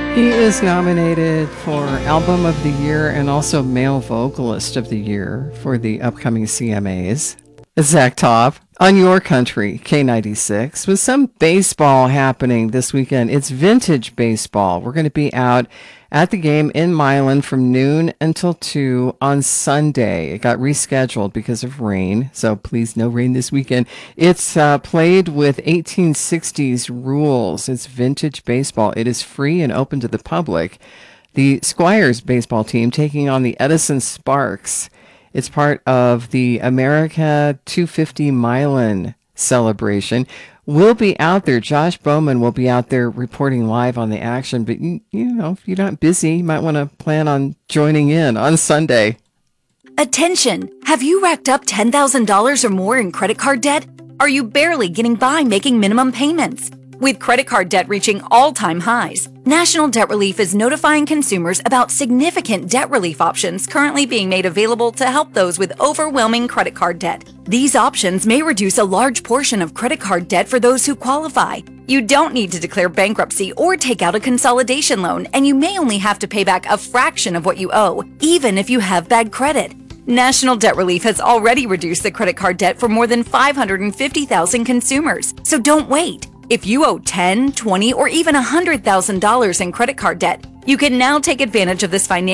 He is nominated for Album of the Year and also Male Vocalist of the Year for the upcoming CMAs. Zach Top on Your Country, K96, with some baseball happening this weekend. It's vintage baseball. We're going to be out at the game in Milan from noon until 2 on Sunday. It got rescheduled because of rain, so please no rain this weekend. It's played with 1860s rules. It's vintage baseball. It is free and open to the public. The Squires baseball team taking on the Edison Sparks. It's part of the America 250 Milan celebration. We'll be out there. Josh Bowman will be out there reporting live on the action. But, you know, if you're not busy, you might want to plan on joining in on Sunday. Attention! Have you racked up $10,000 or more in credit card debt? Are you barely getting by making minimum payments? With credit card debt reaching all-time highs, National Debt Relief is notifying consumers about significant debt relief options currently being made available to help those with overwhelming credit card debt. These options may reduce a large portion of credit card debt for those who qualify. You don't need to declare bankruptcy or take out a consolidation loan, and you may only have to pay back a fraction of what you owe, even if you have bad credit. National Debt Relief has already reduced the credit card debt for more than 550,000 consumers, so don't wait. If you owe $10,000, $20,000, or even $100,000 in credit card debt, you can now take advantage of this financial